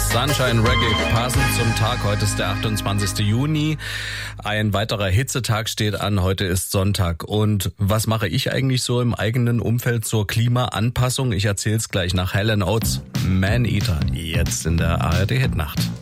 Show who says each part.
Speaker 1: Sunshine Reggae, passend zum Tag. Heute ist der 28. Juni. Ein weiterer Hitzetag steht an. Heute ist Sonntag. Und was mache ich eigentlich so im eigenen Umfeld zur Klimaanpassung? Ich erzähle es gleich nach Helen Oates, Man Eater, jetzt in der ARD Hitnacht.